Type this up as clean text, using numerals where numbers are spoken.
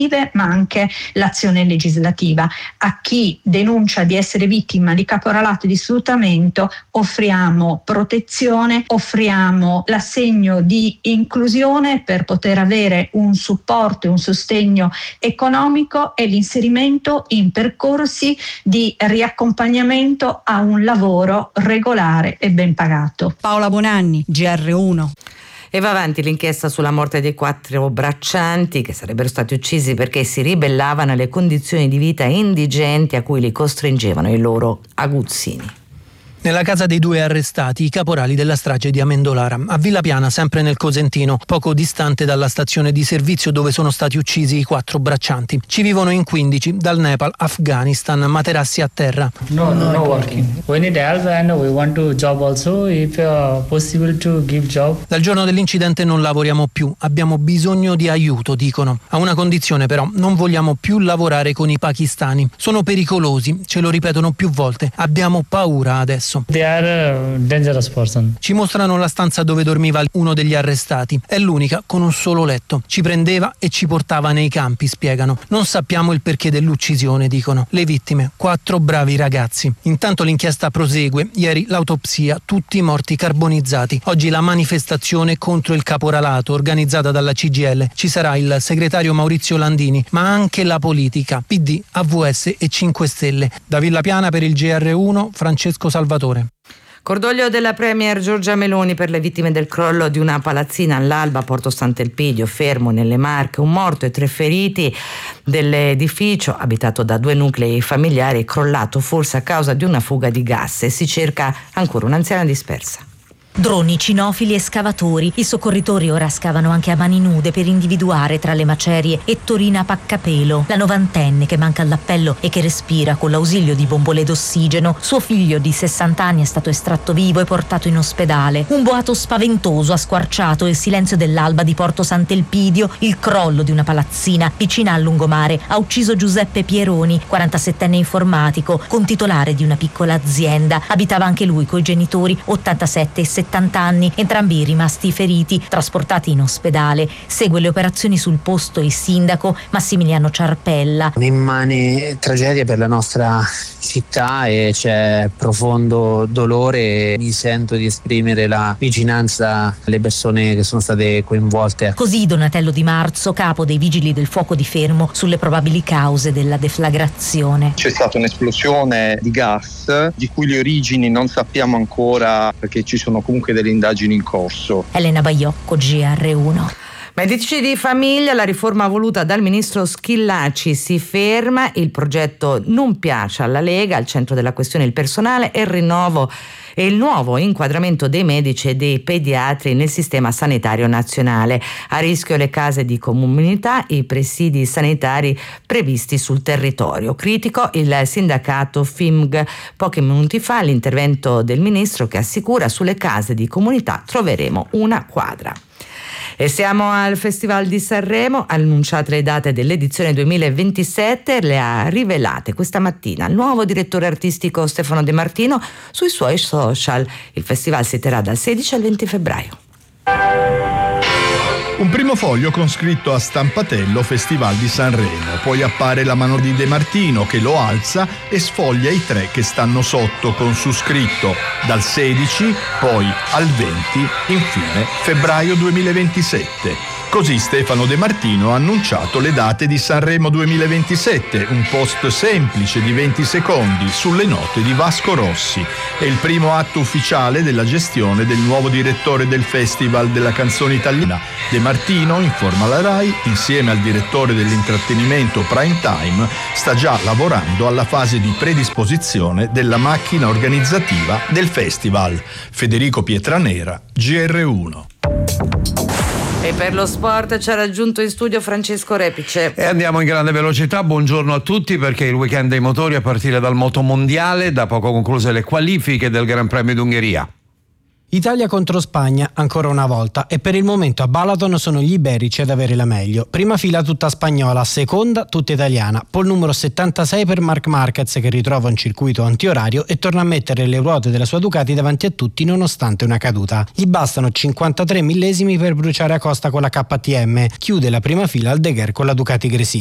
ma anche l'azione legislativa. A chi denuncia di essere vittima di caporalato e di sfruttamento offriamo protezione, offriamo l'assegno di inclusione per poter avere un supporto e un sostegno economico e l'inserimento in percorsi di riaccompagnamento a un lavoro regolare e ben pagato. Paola Bonanni, GR1. E va avanti l'inchiesta sulla morte dei 4 braccianti che sarebbero stati uccisi perché si ribellavano alle condizioni di vita indigenti a cui li costringevano i loro aguzzini. Nella casa dei 2 arrestati, i caporali della strage di Amendolara, a Villa Piana, sempre nel Cosentino, poco distante dalla stazione di servizio dove sono stati uccisi i 4 braccianti. Ci vivono in 15, dal Nepal, Afghanistan, materassi a terra. No working. We need help and we want to job also, if possible to give job. Dal giorno dell'incidente non lavoriamo più, abbiamo bisogno di aiuto, dicono. A una condizione però, non vogliamo più lavorare con i pakistani. Sono pericolosi, ce lo ripetono più volte. Abbiamo paura adesso. They are dangerous person. Ci mostrano la stanza dove dormiva uno degli arrestati. È l'unica con un solo letto. Ci prendeva e ci portava nei campi, spiegano. Non sappiamo il perché dell'uccisione, dicono. Le vittime, 4 bravi ragazzi. Intanto l'inchiesta prosegue. Ieri l'autopsia, tutti morti carbonizzati. Oggi la manifestazione contro il caporalato organizzata dalla CGIL. Ci sarà il segretario Maurizio Landini, ma anche la politica, PD, AVS e 5 Stelle. Da Villa Piana per il GR1, Francesco Salvatore. Cordoglio della Premier Giorgia Meloni per le vittime del crollo di una palazzina all'Alba a Porto Sant'Elpidio, Fermo, nelle Marche. Un morto e 3 feriti dell'edificio, abitato da 2 nuclei familiari, crollato forse a causa di una fuga di gas, e si cerca ancora un'anziana dispersa. Droni, cinofili e scavatori. I soccorritori ora scavano anche a mani nude per individuare tra le macerie Ettorina Paccapelo, la 90enne che manca all'appello e che respira con l'ausilio di bombole d'ossigeno. Suo figlio di 60 anni è stato estratto vivo e portato in ospedale. Un boato spaventoso ha squarciato il silenzio dell'alba di Porto Sant'Elpidio. Il crollo di una palazzina vicina al lungomare ha ucciso Giuseppe Pieroni, 47enne informatico, contitolare di una piccola azienda. Abitava anche lui coi genitori, 87 e 70 anni, entrambi rimasti feriti, trasportati in ospedale. Segue le operazioni sul posto il sindaco Massimiliano Ciarpella. Un'immane tragedia per la nostra città e c'è profondo dolore. Mi sento di esprimere la vicinanza alle persone che sono state coinvolte. Così Donatello Di Marzo, capo dei Vigili del Fuoco di Fermo, sulle probabili cause della deflagrazione. C'è stata un'esplosione di gas di cui le origini non sappiamo ancora, perché ci sono comunque delle indagini in corso. Elena Baiocco, GR1. Medici di famiglia, la riforma voluta dal ministro Schillaci si ferma, il progetto non piace alla Lega, al centro della questione il personale e il rinnovo e il nuovo inquadramento dei medici e dei pediatri nel sistema sanitario nazionale. A rischio le case di comunità, i presidi sanitari previsti sul territorio. Critico il sindacato FIMG. Pochi minuti fa l'intervento del ministro che assicura sulle case di comunità troveremo una quadra. E siamo al Festival di Sanremo, annunciate le date dell'edizione 2027, le ha rivelate questa mattina il nuovo direttore artistico Stefano De Martino sui suoi social. Il festival si terrà dal 16 al 20 febbraio. Un primo foglio con scritto a stampatello Festival di Sanremo, poi appare la mano di De Martino che lo alza e sfoglia i 3 che stanno sotto con su scritto dal 16, poi al 20, infine febbraio 2027. Così Stefano De Martino ha annunciato le date di Sanremo 2027, un post semplice di 20 secondi sulle note di Vasco Rossi. È il primo atto ufficiale della gestione del nuovo direttore del Festival della canzone italiana. De Martino, informa la RAI, insieme al direttore dell'intrattenimento Prime Time, sta già lavorando alla fase di predisposizione della macchina organizzativa del festival. Federico Pietranera, GR1. E per lo sport ci ha raggiunto in studio Francesco Repice. E andiamo in grande velocità, buongiorno a tutti, perché il weekend dei motori a partire dal motomondiale, da poco concluse le qualifiche del Gran Premio d'Ungheria. Italia contro Spagna ancora una volta e per il momento a Balaton sono gli iberici ad avere la meglio. Prima fila tutta spagnola, seconda tutta italiana. Pole numero 76 per Marc Marquez che ritrova un circuito antiorario e torna a mettere le ruote della sua Ducati davanti a tutti nonostante una caduta. Gli bastano 53 millesimi per bruciare a Costa con la KTM. Chiude la prima fila al Deguer con la Ducati Gresini.